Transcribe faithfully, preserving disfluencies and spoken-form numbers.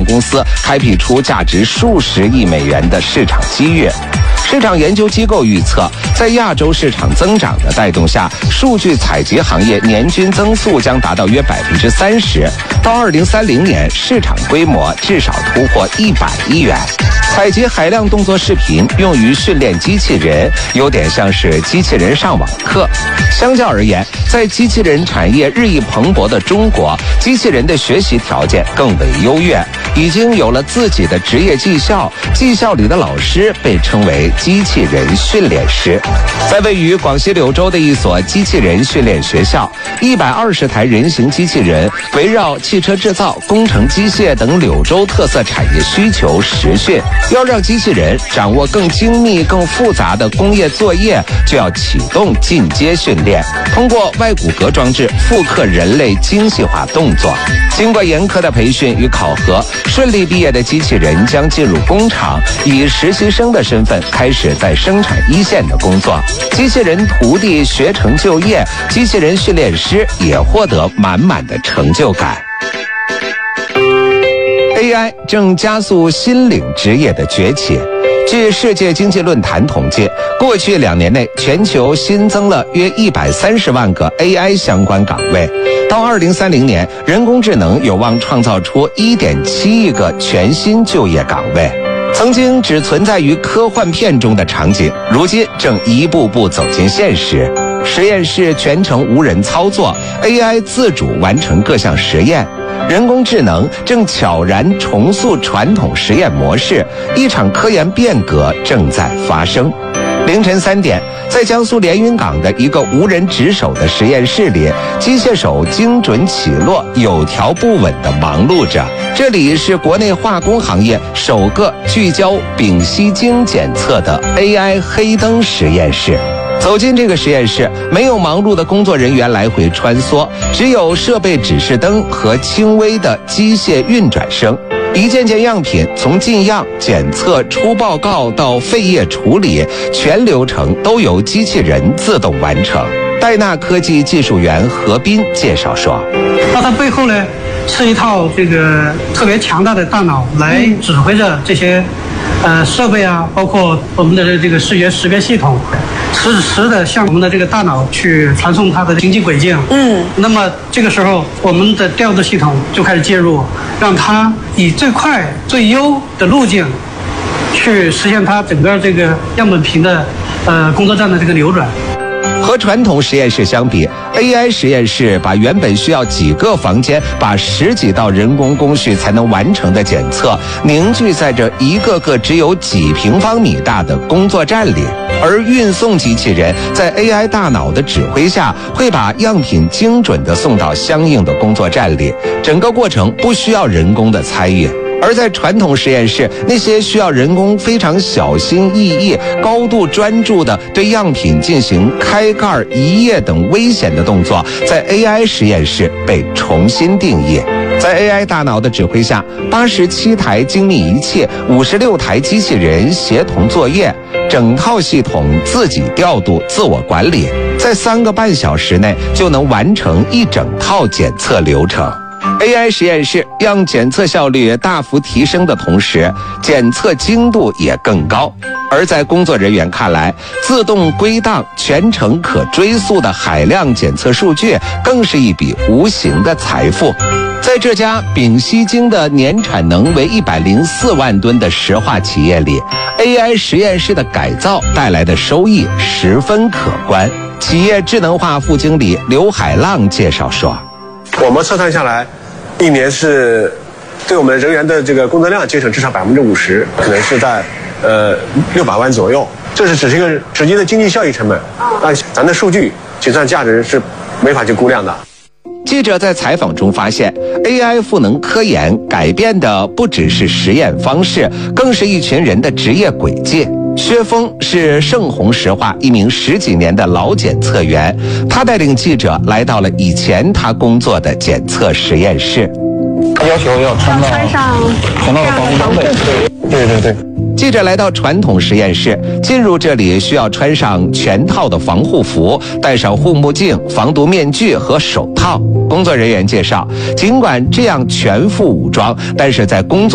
公司开辟出价值数十亿美元的市场机遇。市场研究机构预测，在亚洲市场增长的带动下，数据采集行业年均增速将达到约百分之三十，到二零三零年，市场规模至少突破一百亿元。采集海量动作视频用于训练机器人，有点像是机器人上网课。相较而言，在机器人产业日益蓬勃的中国，机器人的学习条件更为优越，已经有了自己的职业技校，技校里的老师被称为机器人训练师。在位于广西柳州的一所机器人训练学校，一百二十台人形机器人围绕汽车制造、工程机械等柳州特色产业需求实训。要让机器人掌握更精密、更复杂的工业作业，就要启动进阶训练，通过外骨骼装置复刻人类精细化动作。经过严苛的培训与考核，顺利毕业的机器人将进入工厂，以实习生的身份开始在生产一线的工作。机器人徒弟学成就业，机器人训练师也获得满满的成就感。A I 正加速新领职业的崛起。据世界经济论坛统计，过去两年内，全球新增了约一百三十万个 A I 相关岗位。到二零三零年，人工智能有望创造出一点七亿个全新就业岗位。曾经只存在于科幻片中的场景，如今正一步步走进现实。实验室全程无人操作 ，A I 自主完成各项实验。人工智能正悄然重塑传统实验模式，一场科研变革正在发生。凌晨三点，在江苏连云港的一个无人值守的实验室里，机械手精准起落，有条不紊地忙碌着。这里是国内化工行业首个聚焦丙烯腈检测的 A I 黑灯实验室。走进这个实验室，没有忙碌的工作人员来回穿梭，只有设备指示灯和轻微的机械运转声。一件件样品从进样、检测、出报告到废液处理，全流程都由机器人自动完成。戴纳科技技术员何斌介绍说：“ 那它背后呢，是一套这个特别强大的大脑来指挥着这些。”呃，设备啊，包括我们的这个视觉识别系统，实时的向我们的这个大脑去传送它的行进轨迹。嗯，那么这个时候，我们的调度系统就开始介入，让它以最快、最优的路径，去实现它整个这个样本屏的呃工作站的这个流转。 和传统实验室相比 ，A I 实验室把原本需要几个房间、把十几道人工工序才能完成的检测，凝聚在这一个个只有几平方米大的工作站里。而运送机器人在 A I 大脑的指挥下，会把样品精准地送到相应的工作站里，整个过程不需要人工的参与。而在传统实验室，那些需要人工非常小心翼翼、高度专注地对样品进行开盖、移液等危险的动作，在 A I 实验室被重新定义。在 A I 大脑的指挥下，八十七台精密仪器、五十六台机器人协同作业，整套系统自己调度、自我管理，在三个半小时内就能完成一整套检测流程。A I 实验室让检测效率大幅提升的同时，检测精度也更高。而在工作人员看来，自动归档、全程可追溯的海量检测数据，更是一笔无形的财富。在这家丙烯腈的年产能为一百零四万吨的石化企业里 ，A I 实验室的改造带来的收益十分可观。企业智能化副经理刘海浪介绍说：“ 我们测算下来，一年是对我们人员的这个工作量节省至少百分之五十，可能是在呃六百万左右。这是只是一个直接的经济效益成本，但咱的数据计算价值是没法去估量的。” 记者在采访中发现 ，A I 赋能科研改变的不只是实验方式，更是一群人的职业轨迹。薛峰是盛虹石化一名十几年的老检测员，他带领记者来到了以前他工作的检测实验室。 要求要穿到穿上穿到防护装备，对对对。 记者来到传统实验室，进入这里需要穿上全套的防护服，戴上护目镜、防毒面具和手套。工作人员介绍，尽管这样全副武装，但是在工作